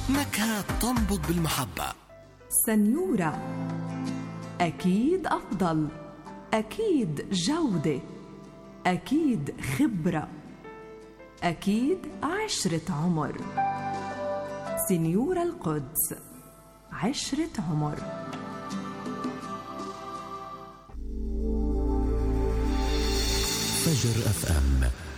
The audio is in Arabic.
نكهات تنبض بالمحبة. سنيورة، أكيد أفضل، أكيد جودة، أكيد خبرة، أكيد عشرة عمر. سنيورة القدس، عشرة عمر. فجر FM